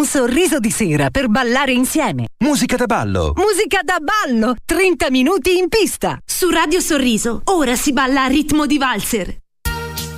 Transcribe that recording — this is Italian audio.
sorriso di sera per ballare insieme. Musica da ballo. Musica da ballo, 30 minuti in pista. Su Radio Sorriso, ora si balla a ritmo di valzer.